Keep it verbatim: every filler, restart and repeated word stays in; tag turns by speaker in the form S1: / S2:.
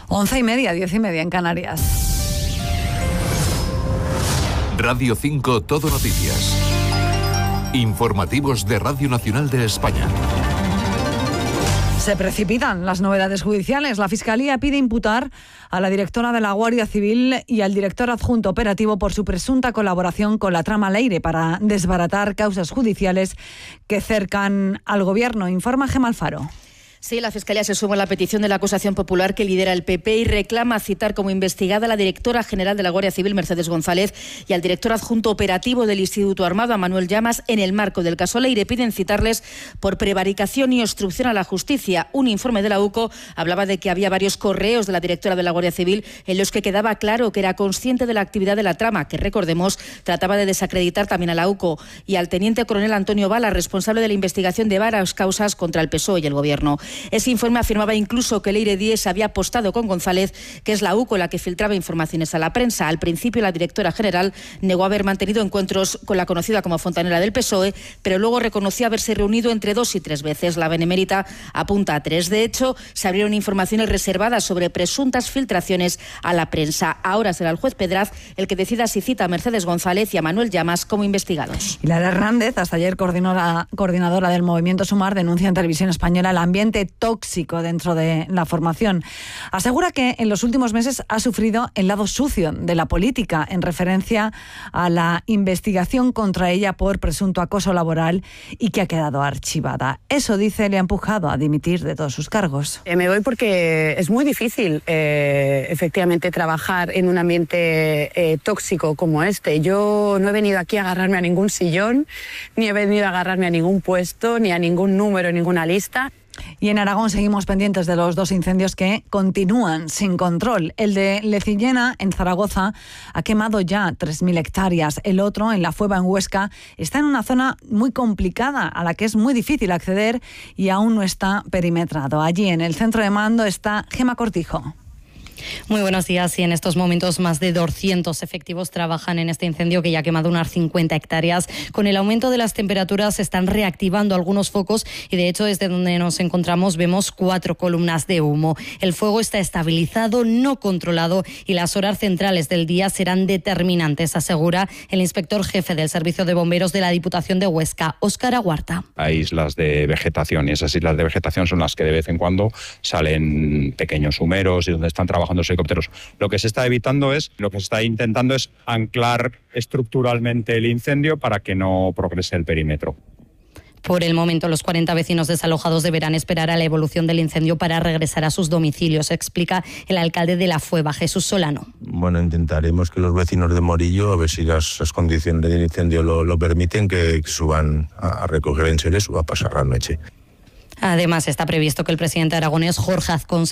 S1: Once y media, diez y media en Canarias.
S2: Radio cinco Todo Noticias. Informativos de Radio Nacional de España.
S1: Se precipitan las novedades judiciales. La Fiscalía pide imputar a la directora de la Guardia Civil y al director adjunto operativo por su presunta colaboración con la trama Leire para desbaratar causas judiciales que cercan al Gobierno. Informa Gemma Alfaro.
S3: Sí, la Fiscalía se suma a la petición de la acusación popular que lidera el P P y reclama citar como investigada a la directora general de la Guardia Civil, Mercedes González, y al director adjunto operativo del Instituto Armado, a Manuel Llamas, en el marco del caso Leire. Piden citarles por prevaricación y obstrucción a la justicia. Un informe de la U C O hablaba de que había varios correos de la directora de la Guardia Civil en los que quedaba claro que era consciente de la actividad de la trama, que, recordemos, trataba de desacreditar también a la U C O y al teniente coronel Antonio Bala, responsable de la investigación de varias causas contra el P S O E y el Gobierno. Ese informe afirmaba incluso que Leire Díez había apostado con González, que es la U C O la que filtraba informaciones a la prensa. Al principio, la directora general negó haber mantenido encuentros con la conocida como fontanera del P S O E, pero luego reconoció haberse reunido entre dos y tres veces. La benemérita apunta a tres. De hecho, se abrieron informaciones reservadas sobre presuntas filtraciones a la prensa. Ahora será el juez Pedraz el que decida si cita a Mercedes González y a Manuel Llamas como investigados.
S1: Y Lara Hernández, hasta ayer coordinadora, coordinadora del Movimiento Sumar, denuncia en Televisión Española el ambiente tóxico dentro de la formación. Asegura que en los últimos meses ha sufrido el lado sucio de la política, en referencia a la investigación contra ella por presunto acoso laboral y que ha quedado archivada. Eso, dice, le ha empujado a dimitir de todos sus cargos.
S4: Eh, me voy porque es muy difícil, eh, efectivamente, trabajar en un ambiente eh, tóxico como este. Yo no he venido aquí a agarrarme a ningún sillón, ni he venido a agarrarme a ningún puesto, ni a ningún número, ninguna lista.
S1: Y en Aragón seguimos pendientes de los dos incendios que continúan sin control. El de Lecillena, en Zaragoza, ha quemado ya tres mil hectáreas. El otro, en La Fueva, en Huesca, está en una zona muy complicada, a la que es muy difícil acceder y aún no está perimetrado. Allí, en el centro de mando, está Gema Cortijo.
S5: Muy buenos días. Y en estos momentos más de doscientos efectivos trabajan en este incendio que ya ha quemado unas cincuenta hectáreas. Con el aumento de las temperaturas se están reactivando algunos focos y, de hecho, desde donde nos encontramos vemos cuatro columnas de humo. El fuego está estabilizado, no controlado, y las horas centrales del día serán determinantes, asegura el inspector jefe del Servicio de Bomberos de la Diputación de Huesca, Óscar Aguarta.
S6: Hay islas de vegetación y esas islas de vegetación son las que de vez en cuando salen pequeños humeros y donde están trabajando los helicópteros. Lo que se está evitando es, lo que se está intentando es anclar estructuralmente el incendio para que no progrese el perímetro.
S5: Por el momento, los cuarenta vecinos desalojados deberán esperar a la evolución del incendio para regresar a sus domicilios, explica el alcalde de La Fueva, Jesús Solano.
S7: Bueno, intentaremos que los vecinos de Morillo, a ver si las, las condiciones del incendio lo, lo permiten, que suban a, a recoger enseres o a pasar la noche.
S5: Además, está previsto que el presidente aragonés, Jorge Azcón,